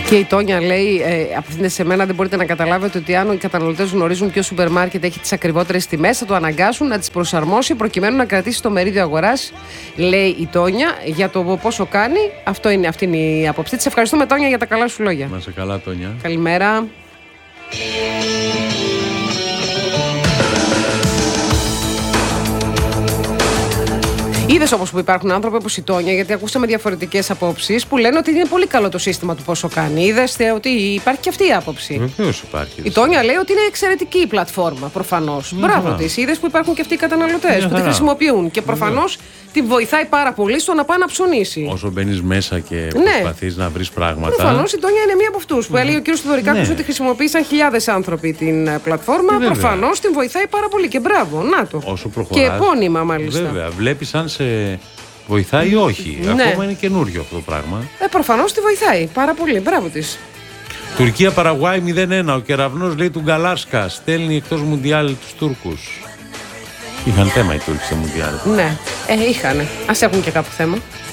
Και η Τόνια λέει, απευθύνεται σε μένα, δεν μπορείτε να καταλάβετε ότι αν οι καταναλωτές γνωρίζουν ποιο σούπερ μάρκετ έχει τις ακριβότερες τιμές, θα το αναγκάσουν να τις προσαρμόσει προκειμένου να κρατήσει το μερίδιο αγοράς, λέει η Τόνια. Για το πόσο κάνει, αυτή είναι η άποψή της. Ευχαριστούμε, Τόνια, για τα καλά σου λόγια. Να είσαι καλά, Τόνια. Καλημέρα. Είδες όμως που υπάρχουν άνθρωποι όπως η Τόνια, γιατί ακούσαμε διαφορετικές απόψεις, που λένε ότι είναι πολύ καλό το σύστημα του πόσο κάνει. Είδες ότι υπάρχει και αυτή η άποψη. Βεβαίως υπάρχει. Η Τόνια λέει ότι είναι εξαιρετική η πλατφόρμα, προφανώς. Μπράβο της. Είδες που υπάρχουν και αυτοί οι καταναλωτές που τη χρησιμοποιούν και προφανώς τη βοηθάει πάρα πολύ στο να πάει να ψωνίσει. Όσο μπαίνεις μέσα και προσπαθείς να βρεις πράγματα. Προφανώς η Τόνια είναι μία από αυτούς που έλεγε ο κ. Θοδωρικάκος ότι χρησιμοποίησαν χιλιάδες άνθρωποι την πλατφόρμα. Προφανώς την βοηθάει πάρα πολύ και μπράβο. Να το. Όσο προχωράς, και επώνυμα μάλιστα. Βέβαια, βλέπεις αν σε βοηθάει ή όχι. Ακόμα είναι καινούριο αυτό το πράγμα. Προφανώς τη βοηθάει πάρα πολύ. Μπράβο της. Τουρκία-Παραγουάη 0-1. Ο κεραυνός, λέει, του Γκαλάσκα στέλνει εκτός Μουντιάλ τους Τούρκους. Είχαν θέμα οι Τούρκοι στο Μουντιάλ. Ναι, είχανε. Ας έχουν και κάπου θέμα.